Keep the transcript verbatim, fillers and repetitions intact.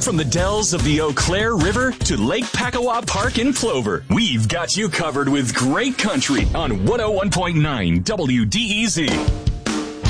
From the dells of the Eau Claire River to Lake Pakawa Park in Plover, we've got you covered with great country on one oh one point nine W D E Z.